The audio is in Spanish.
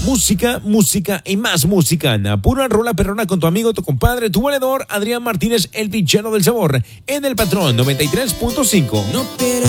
Música, música y más música. Pura rola perrona con tu amigo, tu compadre, tu valedor, Adrián Martínez, el villano del sabor, en El Patrón 93.5. No, pero